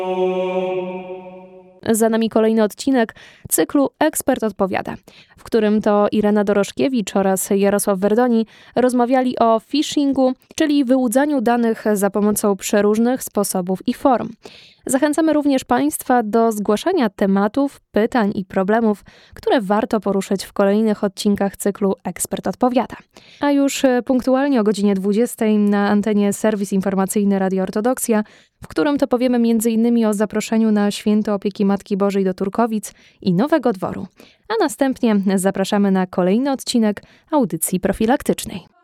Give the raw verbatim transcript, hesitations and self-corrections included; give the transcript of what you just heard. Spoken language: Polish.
Za nami kolejny odcinek cyklu Ekspert odpowiada, w którym to Irena Dorożkiewicz oraz Jarosław Werdoni rozmawiali o phishingu, czyli wyłudzaniu danych za pomocą przeróżnych sposobów i form. Zachęcamy również Państwa do zgłaszania tematów, pytań i problemów, które warto poruszyć w kolejnych odcinkach cyklu Ekspert odpowiada. A już punktualnie o godzinie dwudziestej na antenie serwis informacyjny Radio Ortodoksja, w którym to powiemy między innymi o zaproszeniu na Święto Opieki Matki Bożej do Turkowic i Nowego Dworu. A następnie zapraszamy na kolejny odcinek audycji profilaktycznej.